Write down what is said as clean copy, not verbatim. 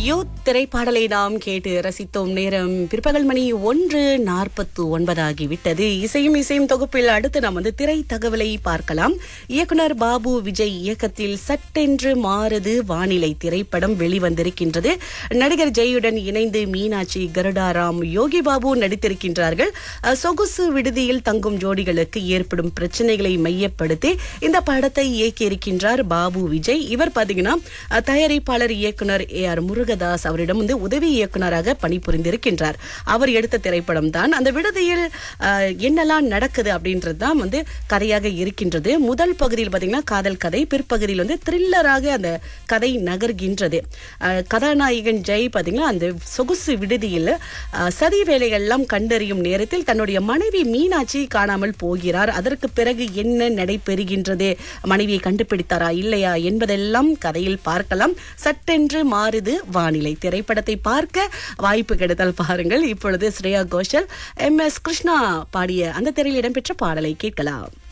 Youth திரைப்பாடலை நாம் கேட்டு ரசித்தோம். நேரம் பிற்பகல் மணி 1:49 ஆகிவிட்டது. இசையும் தொகுப்பில் அடுத்து நாம் திரை தகவலை பார்க்கலாம். இயக்குனர் பாபு விஜய் இயக்கத்தில் சட்டென்று மாறுது வானிலை திரைப்படம் வெளிவந்திருக்கின்றது. நடிகர் ஜெயுடன் இணைந்து மீனாட்சி, கருடாராம், யோகி பாபு நடித்திருக்கின்றார்கள். சொகுசு விடுதியில் தங்கும் ஜோடிகளுக்கு ஏற்படும் பிரச்சனைகளை மையப்படுத்தி இந்த படத்தை இயக்கியிருக்கின்றார் பாபு விஜய். இவர் பாத்தீங்கன்னா தயாரிப்பாளர் இயக்குனர் AR முருகதாஸ் அவரிடம் உதவி இயக்குனராக பணிபுரிந்திருக்கின்றார். அவர் எடுத்த திரைப்படம் தான். அந்த விடுதியில் என்னெல்லாம் நடக்குது அப்படின்றது தான் கதையாக இருக்கின்றது. முதல் பகுதியில் பாத்தீங்கன்னா காதல் கதை, பிற்பகுதியில் த்ரில்லராக அந்த கதை நகர்கின்றது. கதாநாயகன் ஜெய் பாத்தீங்கன்னா அந்த சொகுசு விடுதியில் சதி வேலைகள் எல்லாம் கண்டறியும் நேரத்தில் தன்னுடைய மனைவி மீனாட்சி காணாமல் போகிறார். அதற்கு பிறகு என்ன நடைபெறுகின்றது, மனைவியை கண்டுபிடித்தாரா இல்லையா என்பதெல்லாம் கதையில் பார்க்கலாம். சட்டென்று மாறுது வானிலை திரைப்படத்தை பார்க்க வாய்ப்பு கிடைத்தால் பாருங்கள். இப்பொழுது ஸ்ரேயா கோஷல், MS கிருஷ்ணா பாடிய அந்த திரையில் இடம்பெற்ற பாடலை கேட்கலாம்.